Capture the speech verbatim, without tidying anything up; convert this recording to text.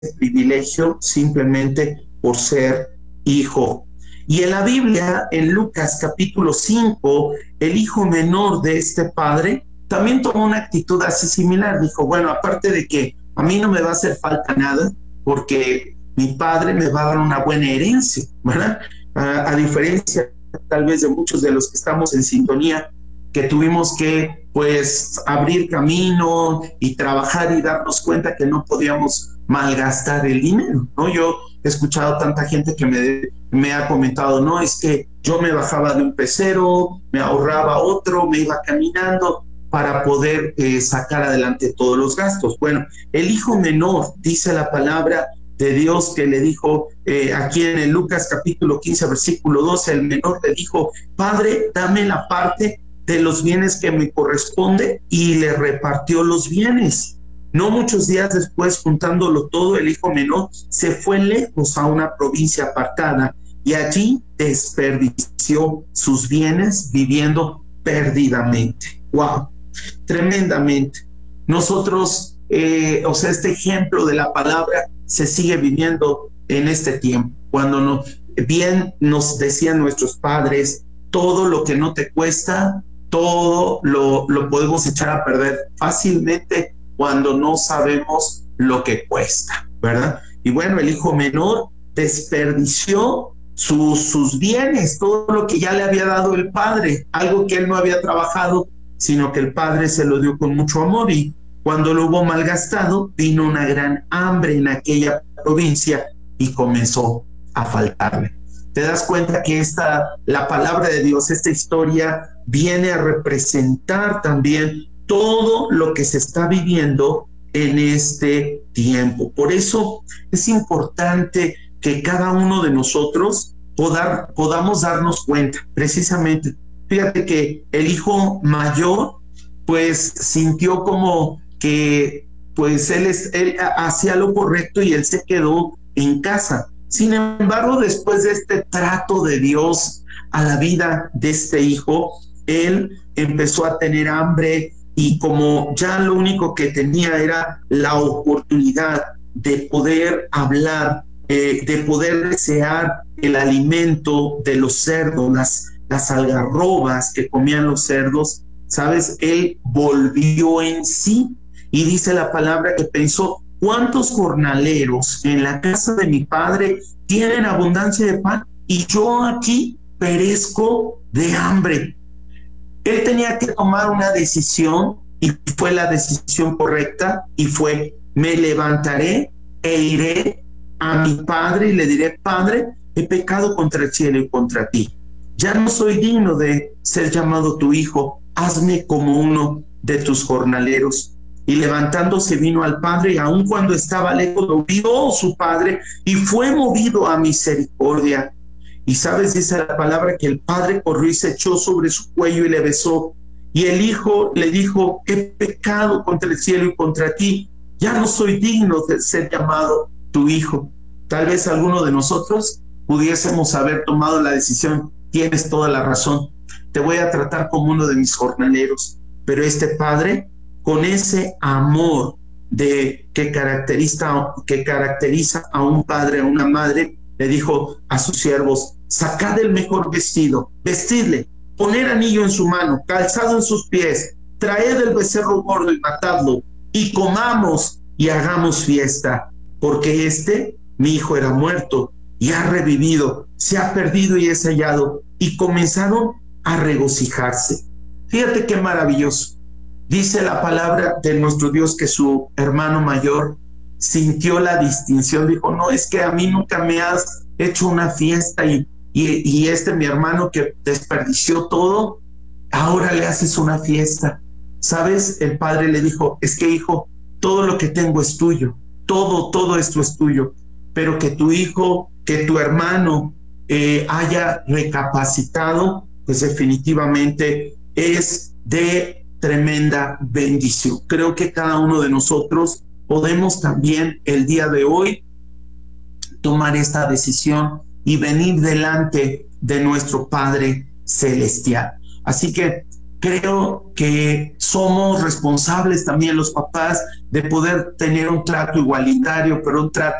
privilegio simplemente por ser hijo. Y en la Biblia, en Lucas capítulo cinco, el hijo menor de este padre también tomó una actitud así similar. Dijo, bueno, aparte de que a mí no me va a hacer falta nada, porque mi padre me va a dar una buena herencia, ¿verdad? A, a diferencia tal vez de muchos de los que estamos en sintonía, que tuvimos que pues abrir camino y trabajar y darnos cuenta que no podíamos malgastar el dinero, ¿no? Yo he escuchado tanta gente que me, me ha comentado, no, es que yo me bajaba de un pecero, me ahorraba otro, me iba caminando para poder eh, sacar adelante todos los gastos. Bueno, el hijo menor, dice la palabra de Dios, que le dijo eh, aquí en el Lucas capítulo quince, versículo doce, el menor le dijo, Padre, dame la parte de los bienes que me corresponde, y le repartió los bienes. No muchos días después, juntándolo todo, el hijo menor se fue lejos a una provincia apartada y allí desperdició sus bienes viviendo perdidamente. ¡Wow! Tremendamente. Nosotros, eh, o sea, este ejemplo de la palabra se sigue viviendo en este tiempo. Cuando no, bien nos decían nuestros padres, todo lo que no te cuesta, todo lo, lo podemos echar a perder fácilmente cuando no sabemos lo que cuesta, ¿verdad? Y bueno, el hijo menor desperdició sus, sus bienes, todo lo que ya le había dado el padre, algo que él no había trabajado, sino que el padre se lo dio con mucho amor, y cuando lo hubo malgastado, vino una gran hambre en aquella provincia y comenzó a faltarle. Te das cuenta que esta, la palabra de Dios, esta historia, viene a representar también todo lo que se está viviendo en este tiempo. Por eso es importante que cada uno de nosotros poda, podamos darnos cuenta, precisamente. Fíjate que el hijo mayor, pues, sintió como que, pues, él, es, él hacía lo correcto y él se quedó en casa. Sin embargo, después de este trato de Dios a la vida de este hijo, él empezó a tener hambre, y como ya lo único que tenía era la oportunidad de poder hablar, eh, de poder desear el alimento de los cerdos, las, las algarrobas que comían los cerdos, ¿sabes? Él volvió en sí, y dice la palabra que pensó, ¿cuántos jornaleros en la casa de mi padre tienen abundancia de pan y yo aquí perezco de hambre? Él tenía que tomar una decisión, y fue la decisión correcta, y fue, me levantaré e iré a mi padre y le diré, Padre, he pecado contra el cielo y contra ti. Ya no soy digno de ser llamado tu hijo, hazme como uno de tus jornaleros. Y levantándose vino al padre, y aun cuando estaba lejos lo vio su padre y fue movido a misericordia. Y sabes, dice la palabra que el padre corrió y se echó sobre su cuello y le besó. Y el hijo le dijo, he pecado contra el cielo y contra ti, ya no soy digno de ser llamado tu hijo. Tal vez alguno de nosotros pudiésemos haber tomado la decisión, tienes toda la razón, te voy a tratar como uno de mis jornaleros. Pero este padre, con ese amor de que caracteriza, que caracteriza a un padre, a una madre, le dijo a sus siervos, sacad el mejor vestido, vestidle, poner anillo en su mano, calzado en sus pies, traed el becerro gordo y matadlo, y comamos y hagamos fiesta, porque este, mi hijo, era muerto y ha revivido, se ha perdido y es hallado. Y comenzaron a regocijarse. Fíjate qué maravilloso. Dice la palabra de nuestro Dios que su hermano mayor sintió la distinción, dijo, no, es que a mí nunca me has hecho una fiesta, y, y, y este mi hermano que desperdició todo, ahora le haces una fiesta. ¿Sabes? El padre le dijo, es que hijo, todo lo que tengo es tuyo, todo, todo esto es tuyo, pero que tu hijo, que tu hermano eh, haya recapacitado, pues definitivamente es de tremenda bendición. Creo que cada uno de nosotros podemos también el día de hoy tomar esta decisión y venir delante de nuestro Padre Celestial. Así que creo que somos responsables también los papás de poder tener un trato igualitario, pero un trato